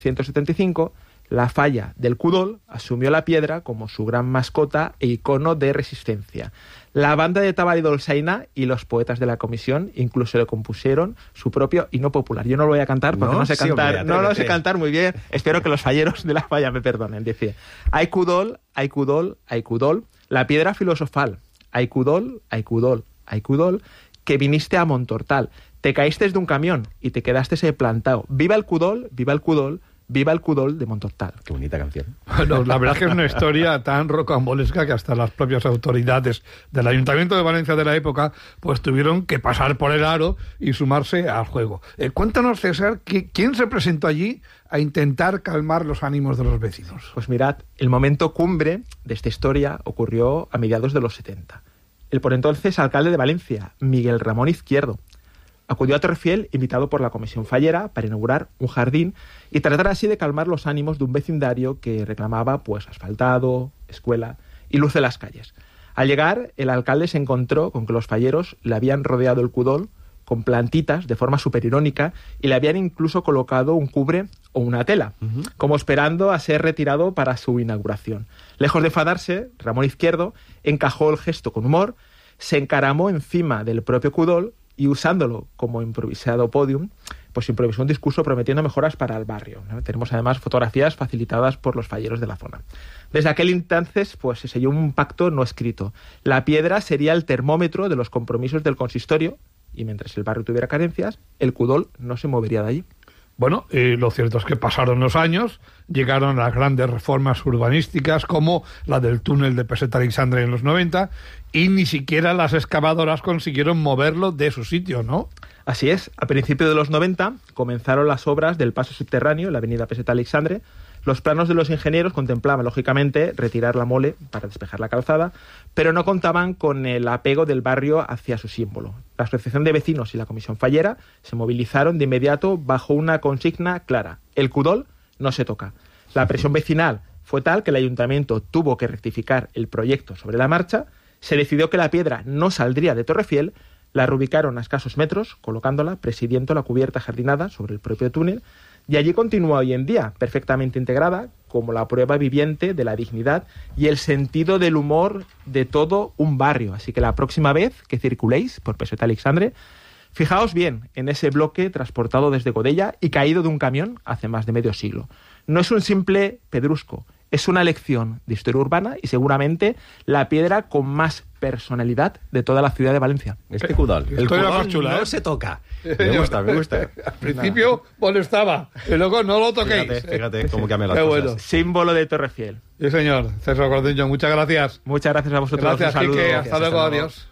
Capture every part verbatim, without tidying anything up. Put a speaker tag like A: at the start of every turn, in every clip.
A: ciento setenta y cinco, la falla del Cudol asumió la piedra como su gran mascota e icono de resistencia. La banda de Tabaridolzaina y los poetas de la comisión incluso le compusieron su propio himno popular. Yo no lo voy a cantar porque no, no sé
B: sí,
A: cantar,
B: hombre,
A: no lo sé cantar muy bien. Espero que los falleros de la falla me perdonen. Dice: ay Cudol, ay Cudol, ay Cudol, la piedra filosofal. Ay Cudol, ay Cudol, ay Cudol, que viniste a Montortal. Te caíste de un camión y te quedaste ahí plantado. Viva el Cudol, viva el Cudol, viva el Cudol de Montortal.
B: Qué bonita canción.
C: Bueno, la verdad es que es una historia tan rocambolesca que hasta las propias autoridades del Ayuntamiento de Valencia de la época pues tuvieron que pasar por el aro y sumarse al juego. Eh, cuéntanos, César, ¿quién se presentó allí a intentar calmar los ánimos de los vecinos?
A: Pues mirad, el momento cumbre de esta historia ocurrió a mediados de los setenta. El por entonces alcalde de Valencia, Miguel Ramón Izquierdo, acudió a Torrefiel invitado por la comisión fallera para inaugurar un jardín y tratar así de calmar los ánimos de un vecindario que reclamaba pues asfaltado, escuela y luz en las calles. Al llegar, el alcalde se encontró con que los falleros le habían rodeado el Cudol con plantitas de forma súper irónica y le habían incluso colocado un cubre o una tela, uh-huh. como esperando a ser retirado para su inauguración. Lejos de enfadarse, Ramón Izquierdo encajó el gesto con humor, se encaramó encima del propio Cudol y usándolo como improvisado podium, pues improvisó un discurso prometiendo mejoras para el barrio, ¿no? Tenemos además fotografías facilitadas por los falleros de la zona. Desde aquel entonces pues se selló un pacto no escrito. La piedra sería el termómetro de los compromisos del consistorio y mientras el barrio tuviera carencias, el Cudol no se movería de allí.
C: Bueno, eh, lo cierto es que pasaron los años, llegaron las grandes reformas urbanísticas como la del túnel de Peseta Aleixandre en los noventa y ni siquiera las excavadoras consiguieron moverlo de su sitio, ¿no?
A: Así es, a principios de los noventa comenzaron las obras del paso subterráneo en la avenida Peseta Aleixandre. Los planos de los ingenieros contemplaban, lógicamente, retirar la mole para despejar la calzada, pero no contaban con el apego del barrio hacia su símbolo. La Asociación de Vecinos y la Comisión Fallera se movilizaron de inmediato bajo una consigna clara: el Cudol no se toca. La presión vecinal fue tal que el ayuntamiento tuvo que rectificar el proyecto sobre la marcha, se decidió que la piedra no saldría de Torrefiel, la reubicaron a escasos metros, colocándola presidiendo la cubierta jardinada sobre el propio túnel, y allí continúa hoy en día, perfectamente integrada como la prueba viviente de la dignidad y el sentido del humor de todo un barrio. Así que la próxima vez que circuléis por Peseta Aleixandre, fijaos bien en ese bloque transportado desde Godella y caído de un camión hace más de medio siglo. No es un simple pedrusco, es una lección de historia urbana y seguramente la piedra con más personalidad de toda la ciudad de Valencia.
B: Este Cudol, el Cudol
C: más chula,
B: no
C: ¿eh?
B: se toca. Me gusta, me gusta.
C: Al principio molestaba, y luego no lo toquéis.
B: Fíjate, fíjate cómo cambian las
C: Qué
B: cosas.
C: bueno.
A: Símbolo de Torrefiel.
C: Sí, señor. César Cordeño, muchas gracias.
A: Muchas gracias a vosotros.
C: Gracias,
A: un saludo.
C: Quique. Hasta luego, adiós.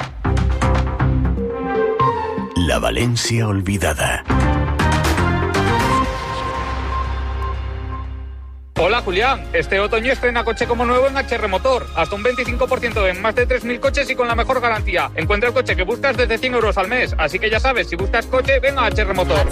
D: La Valencia olvidada.
E: Hola Julián, este otoño estrena coche como nuevo en H R Motor. Hasta un veinticinco por ciento en más de tres mil coches y con la mejor garantía. Encuentra el coche que buscas desde cien euros al mes. Así que ya sabes, si buscas coche, ven a H R Motor.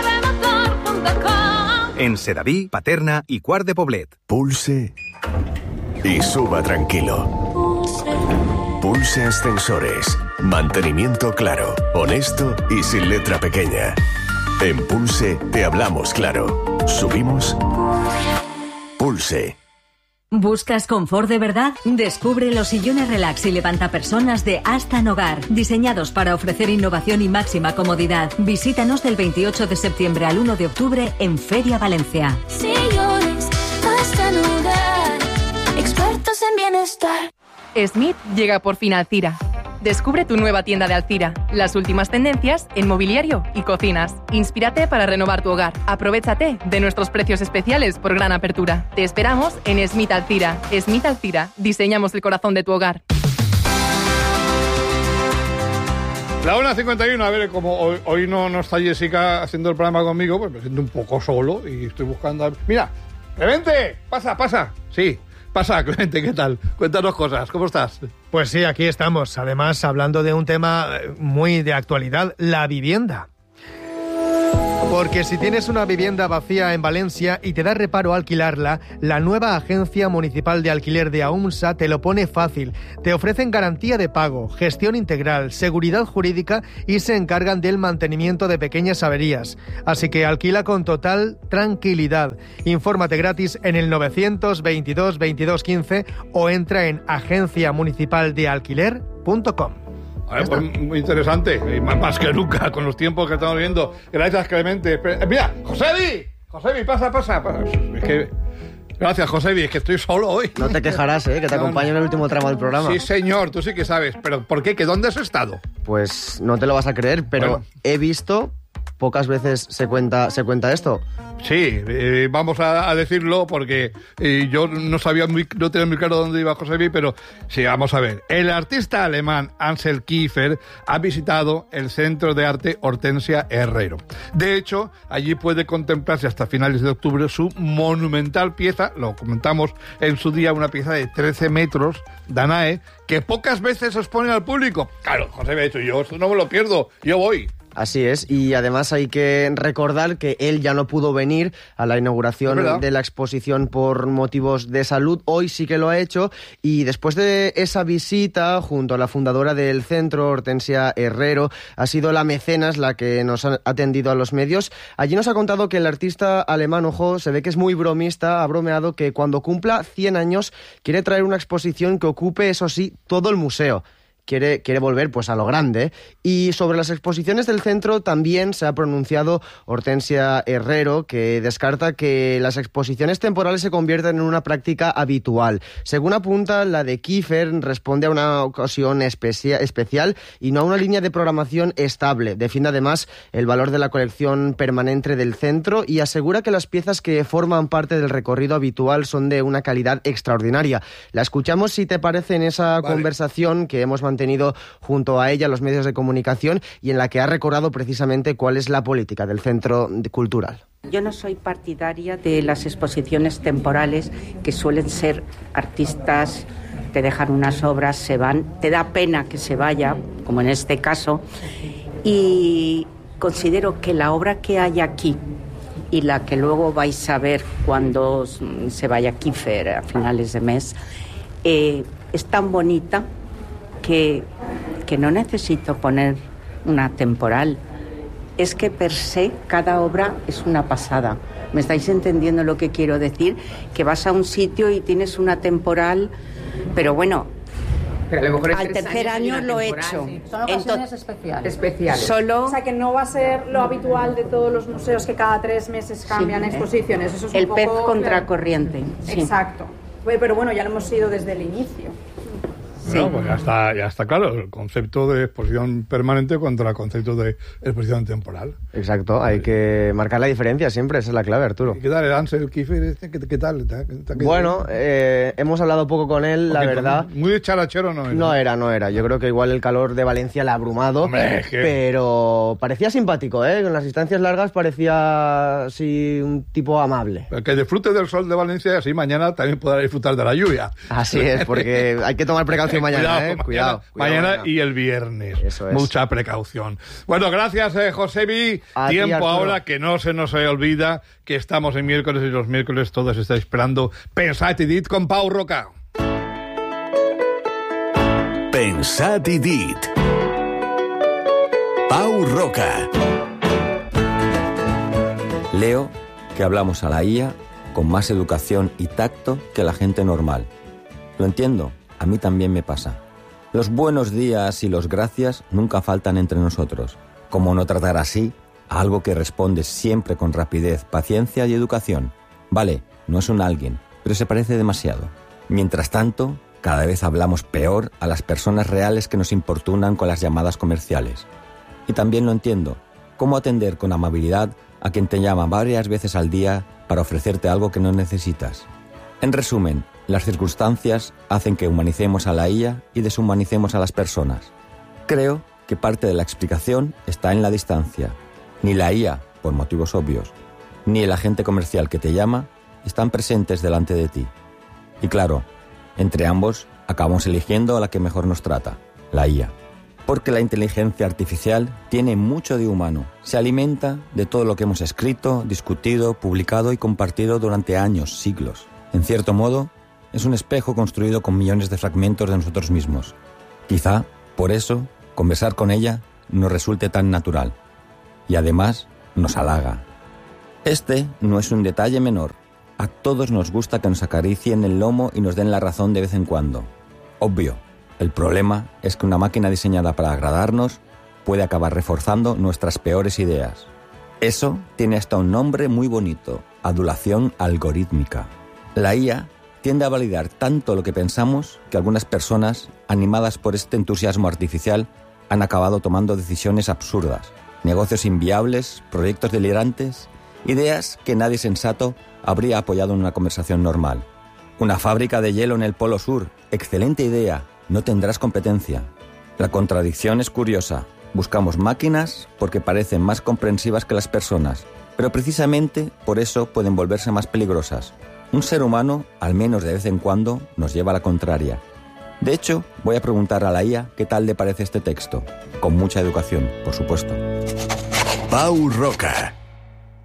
F: En Sedaví, Paterna y Quart de Poblet.
D: Pulse y suba tranquilo. Pulse Ascensores. Mantenimiento claro, honesto y sin letra pequeña. En Pulse te hablamos claro. Subimos. Pulse.
G: ¿Buscas confort de verdad? Descubre los sillones relax y levantapersonas de Astan Hogar, diseñados para ofrecer innovación y máxima comodidad. Visítanos del veintiocho de septiembre al uno de octubre en Feria Valencia.
H: Sillones Astan Hogar, expertos en bienestar.
I: Smith llega por fin a Alcira. Descubre tu nueva tienda de Alcira, las últimas tendencias en mobiliario y cocinas. Inspírate para renovar tu hogar. Aprovéchate de nuestros precios especiales por gran apertura. Te esperamos en Smith Alcira. Smith Alcira, diseñamos el corazón de tu hogar.
C: La una cincuenta y uno, a ver, como hoy, hoy no, no está Jessica haciendo el programa conmigo, pues me siento un poco solo y estoy buscando... A... Mira, Clemente, pasa, pasa. Sí, pasa, Clemente, ¿qué tal? Cuéntanos cosas, ¿cómo estás?
J: Pues sí, aquí estamos. Además, hablando de un tema muy de actualidad, la vivienda. Porque si tienes una vivienda vacía en Valencia y te da reparo alquilarla, la nueva Agencia Municipal de Alquiler de AUMSA te lo pone fácil. Te ofrecen garantía de pago, gestión integral, seguridad jurídica y se encargan del mantenimiento de pequeñas averías. Así que alquila con total tranquilidad. Infórmate gratis en el novecientos veintidós veintidós quince o entra en agencia municipal de alquiler punto com.
C: Vale, pues muy interesante, y más, más que nunca con los tiempos que estamos viendo. Gracias, Clemente. Espera, mira, Josebi, Josebi, pasa, pasa, pasa. Es que, gracias, Josebi, es que estoy solo hoy.
K: No te quejarás, ¿eh? Que te acompaño en el último tramo del programa.
C: Sí, señor, tú sí que sabes. ¿Pero por qué? ¿Que dónde has estado?
K: Pues no te lo vas a creer, pero bueno, he visto... Pocas veces se cuenta, se cuenta esto.
C: Sí, eh, vamos a, a decirlo porque eh, yo no sabía muy, no tenía muy claro dónde iba Josebi, pero sí, vamos a ver. El artista alemán Ansel Kiefer ha visitado el Centro de Arte Hortensia Herrero. De hecho, allí puede contemplarse hasta finales de octubre su monumental pieza, lo comentamos en su día, una pieza de trece metros, Danae, que pocas veces se expone al público. Claro, Josebi ha dicho, yo no me lo pierdo, yo voy.
K: Así es, y además hay que recordar que él ya no pudo venir a la inauguración de la exposición por motivos de salud. Hoy sí que lo ha hecho, y después de esa visita junto a la fundadora del centro, Hortensia Herrero, ha sido la mecenas la que nos ha atendido a los medios. Allí nos ha contado que el artista alemán, ojo, se ve que es muy bromista, ha bromeado que cuando cumpla cien años quiere traer una exposición que ocupe, eso sí, todo el museo. Quiere, quiere volver pues a lo grande. Y sobre las exposiciones del centro también se ha pronunciado Hortensia Herrero, que descarta que las exposiciones temporales se conviertan en una práctica habitual. Según apunta, la de Kiefer responde a una ocasión especia, especial y no a una línea de programación estable. Defiende además el valor de la colección permanente del centro y asegura que las piezas que forman parte del recorrido habitual son de una calidad extraordinaria. La escuchamos, si te parece, en esa vale. conversación que hemos mantenido tenido junto a ella los medios de comunicación y en la que ha recordado precisamente cuál es la política del centro cultural.
L: Yo no soy partidaria de las exposiciones temporales que suelen ser artistas, te dejan unas obras, se van, te da pena que se vaya, como en este caso, y considero que la obra que hay aquí y la que luego vais a ver cuando se vaya Kiefer a finales de mes, eh, es tan bonita Que, que no necesito poner una temporal. Es que per se cada obra es una pasada. ¿Me estáis entendiendo lo que quiero decir? Que vas a un sitio y tienes una temporal, pero bueno,
M: pero a lo mejor
L: al tercer año lo he hecho.
M: Sí. Son ocasiones
L: Ento-
M: especiales. especiales.
L: Solo...
N: O sea, que no va a ser lo habitual de todos los museos que cada tres meses cambian sí, exposiciones. Eso es
L: el
N: un poco,
L: pez contracorriente.
N: Sí. Exacto. Pero bueno, ya lo hemos sido desde el inicio.
C: Sí. Bueno, pues ya está, ya está claro, el concepto de exposición permanente contra el concepto de exposición temporal.
K: Exacto, hay que marcar la diferencia siempre, esa es la clave, Arturo.
C: ¿Y qué tal el Ansel Kiefer? ¿Qué, qué tal? ¿Qué
K: bueno, eh, hemos hablado poco con él, la verdad.
C: Muy charachero no era.
K: No era, no era. Yo creo que igual el calor de Valencia le ha abrumado.
C: Hombre, es que...
K: Pero parecía simpático, ¿eh? En las distancias largas parecía, sí, un tipo amable.
C: Que disfrute del sol de Valencia y así mañana también podrá disfrutar de la lluvia.
K: Así es, porque hay que tomar precaución mañana,
C: cuidado,
K: ¿eh?
C: Mañana,
K: cuidado, cuidado
C: mañana,
K: mañana
C: y el viernes.
K: Eso es.
C: Mucha precaución. Bueno, gracias, eh, Josebi.
K: A
C: Tiempo
K: ti,
C: ahora que no se nos olvida que estamos en miércoles y los miércoles todos estáis esperando Pensat i dit con Pau Roca.
D: Pensat i dit. Pau Roca.
O: Leo que hablamos a la I A con más educación y tacto que la gente normal. Lo entiendo, a mí también me pasa. Los buenos días y los gracias nunca faltan entre nosotros. ¿Cómo no tratar así a algo que responde siempre con rapidez, paciencia y educación? Vale, no es un alguien, pero se parece demasiado. Mientras tanto, cada vez hablamos peor a las personas reales que nos importunan con las llamadas comerciales. Y también lo entiendo. ¿Cómo atender con amabilidad a quien te llama varias veces al día para ofrecerte algo que no necesitas? En resumen, las circunstancias hacen que humanicemos a la I A y deshumanicemos a las personas. Creo que parte de la explicación está en la distancia. Ni la I A, por motivos obvios, ni el agente comercial que te llama están presentes delante de ti. Y claro, entre ambos acabamos eligiendo a la que mejor nos trata, la I A. Porque la inteligencia artificial tiene mucho de humano. Se alimenta de todo lo que hemos escrito, discutido, publicado y compartido durante años, siglos. En cierto modo, es un espejo construido con millones de fragmentos de nosotros mismos. Quizá, por eso, conversar con ella nos resulte tan natural. Y además, nos halaga. Este no es un detalle menor. A todos nos gusta que nos acaricien el lomo y nos den la razón de vez en cuando. Obvio, el problema es que una máquina diseñada para agradarnos puede acabar reforzando nuestras peores ideas. Eso tiene hasta un nombre muy bonito: adulación algorítmica. La I A tiende a validar tanto lo que pensamos que algunas personas, animadas por este entusiasmo artificial, han acabado tomando decisiones absurdas, negocios inviables, proyectos delirantes, ideas que nadie sensato habría apoyado en una conversación normal. Una fábrica de hielo en el Polo Sur, excelente idea, no tendrás competencia. La contradicción es curiosa. Buscamos máquinas porque parecen más comprensivas que las personas, pero precisamente por eso pueden volverse más peligrosas. Un ser humano, al menos de vez en cuando, nos lleva a la contraria. De hecho, voy a preguntar a la I A qué tal le parece este texto. Con mucha educación, por supuesto.
D: Pau Roca.